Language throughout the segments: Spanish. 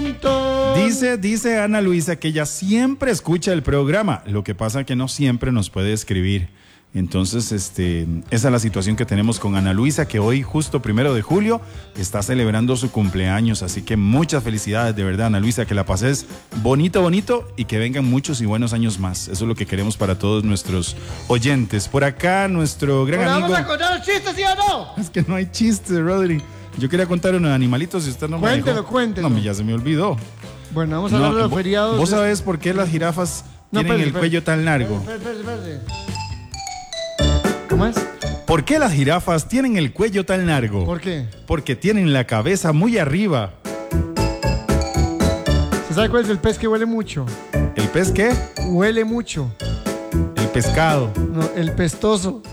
ton, ton. Dice Ana Luisa que ella siempre escucha el programa. Lo que pasa es que no siempre nos puede escribir. Entonces, esa es la situación que tenemos con Ana Luisa, que hoy, justo 1 de julio, está celebrando su cumpleaños. Así que muchas felicidades, de verdad, Ana Luisa, que la pases bonito y que vengan muchos y buenos años más. Eso es lo que queremos para todos nuestros oyentes. Por acá, nuestro gran amigo... ¿Vamos a contar los chistes, sí o no? Es que no hay chistes, Rodri. Yo quería contar unos animalitos y usted no me dijo. Cuéntelo. No, ya se me olvidó. Bueno, vamos a hablar de los feriados. ¿Vos sabés por qué las jirafas tienen el cuello tan largo? Espérate. ¿Cómo es? ¿Por qué las jirafas tienen el cuello tan largo? ¿Por qué? Porque tienen la cabeza muy arriba. ¿Se sabe cuál es el pez que huele mucho? ¿El pez qué? Huele mucho. El pescado. No, el pestoso.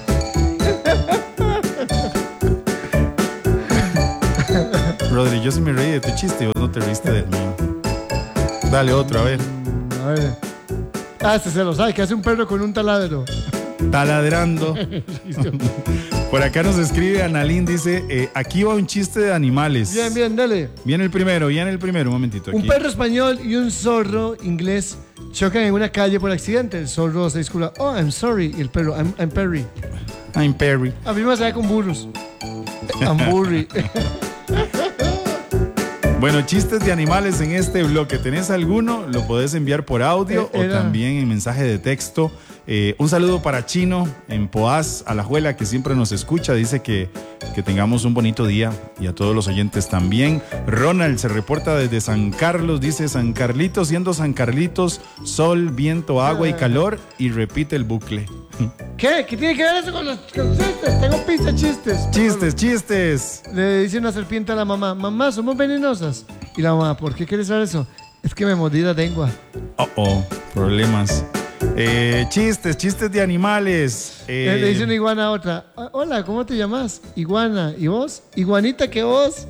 Rodri, yo sí me reí de tu chiste y vos no te reíste del mío. Dale otro, a ver. A ver. Este se lo sabe, que hace un perro con un taladro. Taladrando. Por acá nos escribe Analín, dice, aquí va un chiste de animales. Bien, dale. Viene el primero, un momentito aquí. Un perro español y un zorro inglés chocan en una calle por accidente. El zorro se disculpa, oh, I'm sorry. Y el perro, I'm Perry. I'm Perry. A mí me sale con burros. I'm Burry. Bueno, chistes de animales en este bloque. ¿Tenés alguno? Lo podés enviar por audio o también en mensaje de texto. Un saludo para Chino en Poás, Alajuela, que siempre nos escucha. Dice que tengamos un bonito día, y a todos los oyentes también. Ronald se reporta desde San Carlos. Dice: San Carlitos, siendo San Carlitos, sol, viento, agua y calor. Y repite el bucle. ¿Qué? ¿Qué tiene que ver eso con los chistes? Tengo pista de chistes. Chistes. Le dice una serpiente a la mamá: mamá, somos venenosas. Y la mamá: ¿por qué quieres saber eso? Es que me mordí la lengua. Problemas. Chistes de animales. Le dice una iguana a otra: hola, ¿cómo te llamas? Iguana. ¿Y vos? Iguanita que vos.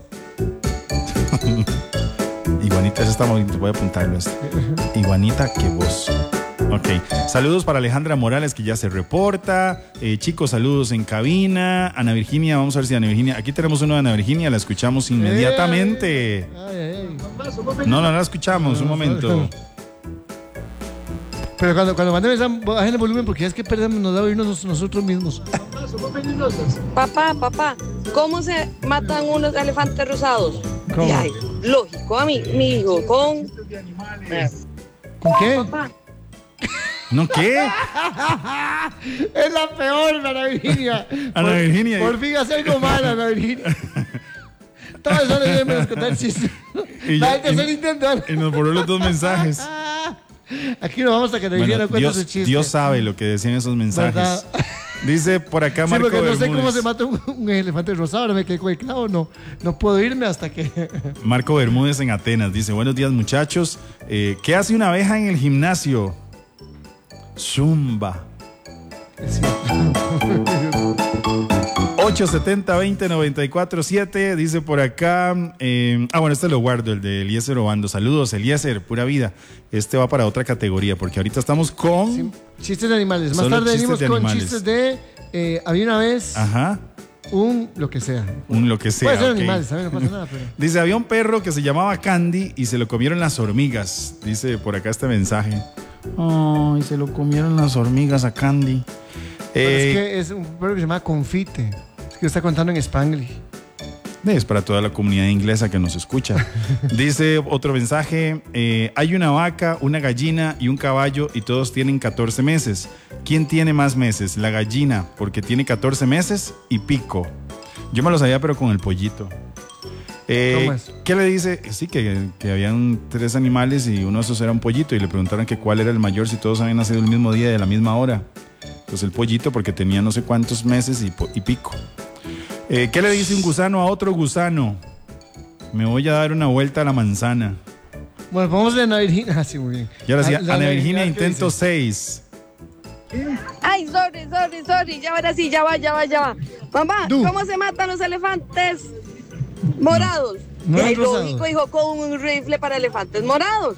Iguanita, eso está bonito, voy a apuntarlo. Iguanita que vos. Ok, saludos para Alejandra Morales, que ya se reporta. Chicos, saludos en cabina. Ana Virginia, vamos a ver si Ana Virginia... Aquí tenemos uno de Ana Virginia, la escuchamos inmediatamente. No la escuchamos, un momento. Pero cuando manden esa, bajen el volumen, porque es que perdemos, nos da a oírnos nosotros mismos. Papá, ¿cómo se matan unos elefantes rosados? ¿Cómo? Ay, lógico, a mi hijo, ¿con qué? Papá. ¿No qué? Es la peor, Ana Virginia. Ana Virginia. Por fin hace algo mal, Ana Virginia. Todo eso le debemos contar chistes. La gente se lo intentó. Y nos borró los dos mensajes. Aquí nos vamos a que Ana Virginia cuente su chiste. Dios sabe lo que decían esos mensajes. ¿Verdad? Dice por acá Marco Bermúdez. No sé cómo se mata un elefante rosado, ahora me quedé con el clavo, no puedo irme hasta que... Marco Bermúdez en Atenas dice: buenos días, muchachos. ¿Qué hace una abeja en el gimnasio? Zumba. 870-20-94-7 dice por acá. Bueno, este lo guardo, el de Eliezer Obando. Saludos, Eliezer, pura vida. Este va para otra categoría, porque ahorita estamos con chistes de animales. Más tarde venimos con chistes de había una vez. Ajá. Un lo que sea. Puede ser animales, ¿sabes? No pasa nada. Pero... Dice: había un perro que se llamaba Candy y se lo comieron las hormigas. Dice por acá este mensaje. Ay, se lo comieron las hormigas a Candy. Es que es un perro que se llama Confite. Es que está contando en Spanglish. Es para toda la comunidad inglesa que nos escucha. Dice otro mensaje: hay una vaca, una gallina y un caballo y todos tienen 14 meses. ¿Quién tiene más meses? La gallina, porque tiene 14 meses y pico. Yo me lo sabía, pero con el pollito. ¿Cómo es? ¿Qué le dice? Sí, que habían 3 animales y uno de esos era un pollito, y le preguntaron que cuál era el mayor, si todos habían nacido el mismo día y a la misma hora. Pues el pollito, porque tenía no sé cuántos meses y pico. ¿Qué le dice un gusano a otro gusano? Me voy a dar una vuelta a la manzana. Bueno, vamos a Ana Virginia. Sí, muy bien. Y ahora sí, Ana Virginia, intento 6. Ay, sorry, ya va. Mamá, ¿cómo se matan los elefantes morados? No es lógico, hijo, con un rifle para elefantes morados.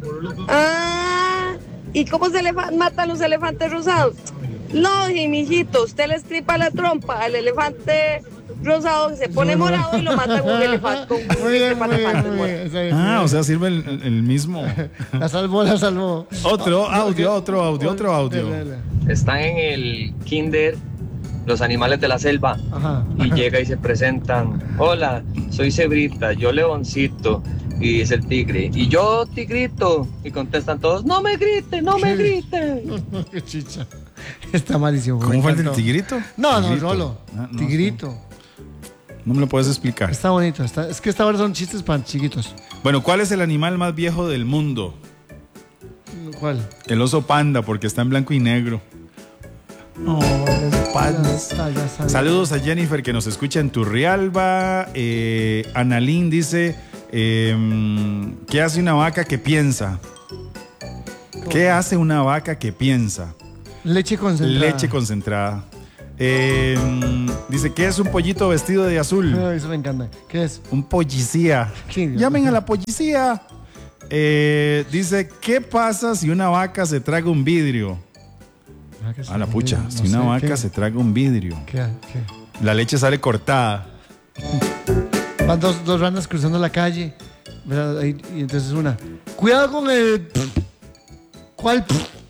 ¿Y cómo se matan los elefantes rosados? No, mijito, usted le estripa la trompa al elefante rosado que se pone morado y lo matan un elefante con Muy bien, muy bien, elefantes muy muertos. bien. Está bien, Ah, muy o bien. sea, sirve el mismo. La salvó. Otro audio. Dale. Están en el kinder los animales de la selva Ajá. y llega y se presentan. Hola, soy Cebrita, yo Leoncito. Y dice el tigre, y yo Tigrito. Y contestan todos, no me grite, no me grite. Qué chicha. Está malísimo. ¿Cómo me fue el del encantó. tigrito? No, Tigrito. Rolo. Ah, no, Tigrito. No me lo puedes explicar. Está bonito. Es que esta hora son chistes para chiquitos. Bueno, ¿cuál es el animal más viejo del mundo? ¿Cuál? El oso panda, porque está en blanco y negro. No, los pandas. Ya sabía. Saludos a Jennifer que nos escucha en Turrialba. Annalyn dice, ¿qué hace una vaca que piensa? ¿Qué hace una vaca que piensa? Leche concentrada. Leche concentrada. Dice, ¿qué es un pollito vestido de azul? Eso me encanta. ¿Qué es? Un policía. ¿Qué? Llamen a la policía. Dice, ¿qué pasa si una vaca se traga un vidrio? A la pucha, No si una sé, vaca ¿qué? se traga un vidrio, ¿Qué? la leche sale cortada. Van dos ranas cruzando la calle, ¿verdad? Y entonces una, cuidado con el... ¿Cuál?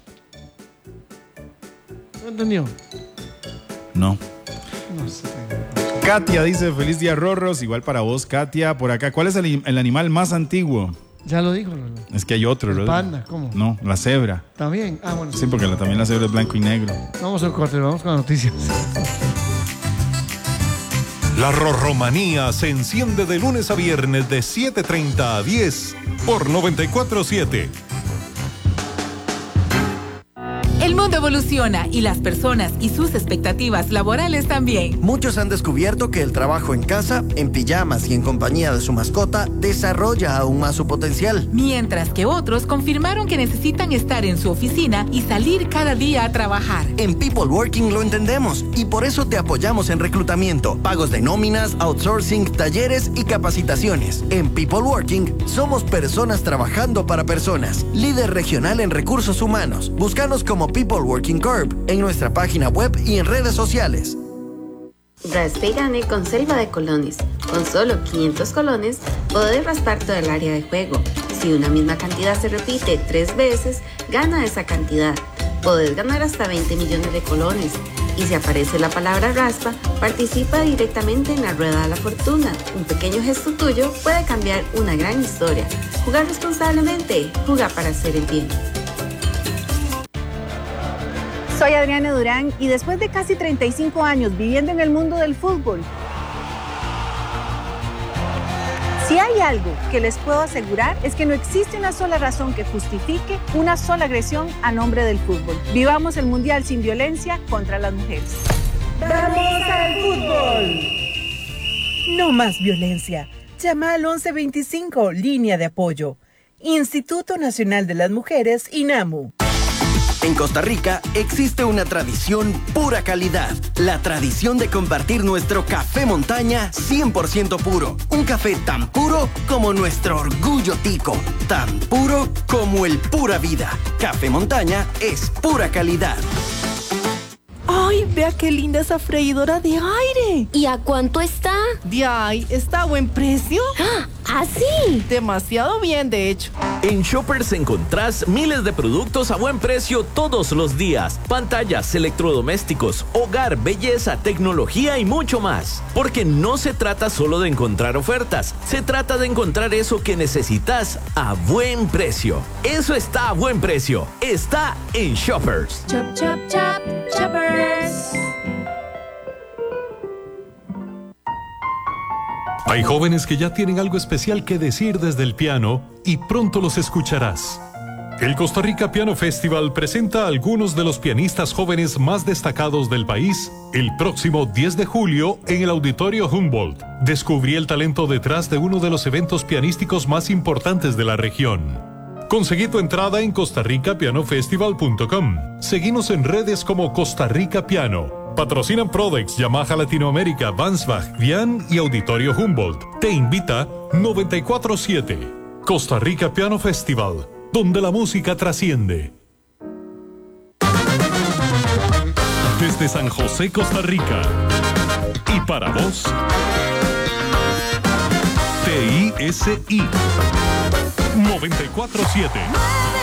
¿No entendió? No. No sé. Katia dice, feliz día, Rorros. Igual para vos, Katia. Por acá, ¿cuál es el animal más antiguo? Ya lo dijo, Rolo. Es que hay otro, El ¿verdad? panda, ¿cómo? No, la cebra. ¿También? Ah, bueno. Sí, porque también la cebra es blanco y negro. Vamos al corte, vamos con las noticias. La Rorromanía se enciende de lunes a viernes de 7:30 a 10 por 94.7. El mundo evoluciona y las personas y sus expectativas laborales también. Muchos han descubierto que el trabajo en casa, en pijamas y en compañía de su mascota desarrolla aún más su potencial. Mientras que otros confirmaron que necesitan estar en su oficina y salir cada día a trabajar. En People Working lo entendemos y por eso te apoyamos en reclutamiento, pagos de nóminas, outsourcing, talleres y capacitaciones. En People Working somos personas trabajando para personas. Líder regional en recursos humanos. Búscanos como People Working Corp en nuestra página web y en redes sociales. Raspe y gane con Selva de Colones. Con solo 500 colones, podés raspar todo el área de juego. Si una misma cantidad se repite 3 veces, gana esa cantidad. Podés ganar hasta 20 millones de colones. Y si aparece la palabra raspa, participa directamente en la rueda de la fortuna. Un pequeño gesto tuyo puede cambiar una gran historia. Jugar responsablemente, jugar para hacer el bien. Soy Adriana Durán y después de casi 35 años viviendo en el mundo del fútbol, si hay algo que les puedo asegurar es que no existe una sola razón que justifique una sola agresión a nombre del fútbol. Vivamos el Mundial sin violencia contra las mujeres. ¡Vamos al fútbol! No más violencia. Llama al 1125, línea de apoyo. Instituto Nacional de las Mujeres, INAMU. En Costa Rica existe una tradición pura calidad. La tradición de compartir nuestro café montaña 100% puro. Un café tan puro como nuestro orgullo tico. Tan puro como el pura vida. Café montaña es pura calidad. ¡Ay, vea qué linda esa freidora de aire! ¿Y a cuánto está? ¡Ay, está a buen precio! ¿Así? Demasiado bien, de hecho. En Shoppers encontrás miles de productos a buen precio todos los días. Pantallas, electrodomésticos, hogar, belleza, tecnología y mucho más. Porque no se trata solo de encontrar ofertas, se trata de encontrar eso que necesitas a buen precio. Eso está a buen precio. Está en Shoppers. Chop, chop, chop, Shoppers. Hay jóvenes que ya tienen algo especial que decir desde el piano y pronto los escucharás. El Costa Rica Piano Festival presenta a algunos de los pianistas jóvenes más destacados del país el próximo 10 de julio en el Auditorio Humboldt. Descubrí el talento detrás de uno de los eventos pianísticos más importantes de la región. Conseguí tu entrada en costarricapianofestival.com. Seguinos en redes como Costa Rica Piano. Patrocinan Prodex, Yamaha Latinoamérica, Vansbach, Vian y Auditorio Humboldt. Te invita 94.7. Costa Rica Piano Festival, donde la música trasciende. Desde San José, Costa Rica. Y Para vos, TISI 94.7.